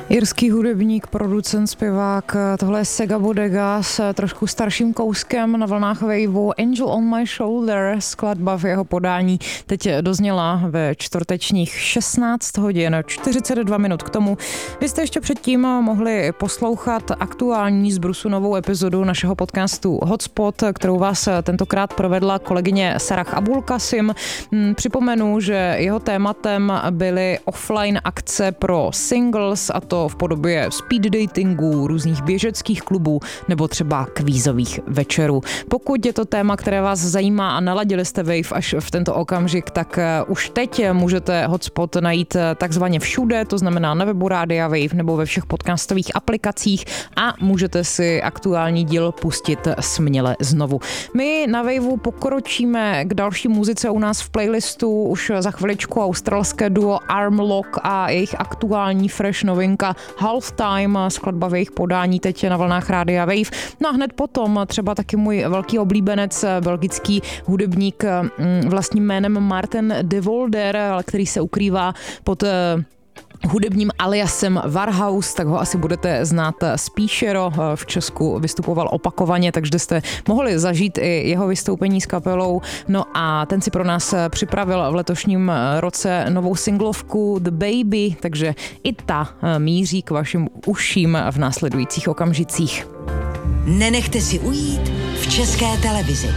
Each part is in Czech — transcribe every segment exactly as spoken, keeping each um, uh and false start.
Irský hudebník, producent, zpěvák, tohle je Sega Bodega s trošku starším kouskem na vlnách Waveu. Angel on my shoulder, skladba v jeho podání teď dozněla ve čtvrtečních šestnáct hodin čtyřicet dva minut k tomu. Vy jste ještě předtím mohli poslouchat aktuální zbrusu novou epizodu našeho podcastu Hotspot, kterou vás tentokrát provedla kolegyně Sarah Abulkasim. Připomenu, že jeho tématem byly offline akce pro singles, a to v podobě speed datingů, různých běžeckých klubů nebo třeba kvízových večerů. Pokud je to téma, které vás zajímá a naladili jste Wave až v tento okamžik, tak už teď můžete Hotspot najít takzvaně všude, to znamená na webu Rádia Wave nebo ve všech podcastových aplikacích a můžete si aktuální díl pustit směle znovu. My na Waveu pokročíme k další muzice u nás v playlistu už za chviličku australské duo Armlock a jejich aktuální fresh novinka Halftime, skladba v jejich podání teď na vlnách Rádia Wave. No a hned potom třeba taky můj velký oblíbenec, belgický hudebník vlastním jménem Martin de Volder, který se ukrývá pod hudebním aliasem Warhouse, tak ho asi budete znát spíšero. V Česku vystupoval opakovaně, takže jste mohli zažít i jeho vystoupení s kapelou. No a ten si pro nás připravil v letošním roce novou singlovku The Baby, takže i ta míří k vašim uším v následujících okamžicích. Nenechte si ujít v České televizi.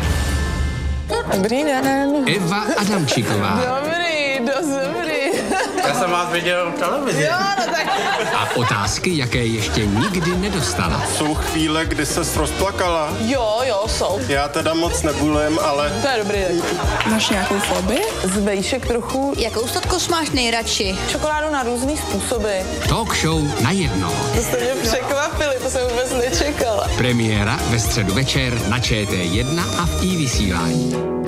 Dobrý den. Eva Adamčíková. Dobrý, dost dobrý. Já jsem vás viděl v televizi. Jo, no tak. A otázky, jaké ještě nikdy nedostala. Jsou chvíle, kdy se rozplakala. Jo, jo, jsou. Já teda moc nebulím, ale... To je dobrý. Máš nějakou fobii? Z vejšek trochu. Jakou sladkost máš nejradši? Čokoládu na různý způsoby. Talk show na jedno. To jste mě překvapili, to jsem vůbec nečekala. Premiéra ve středu večer na Č T jedna a v iVysílání.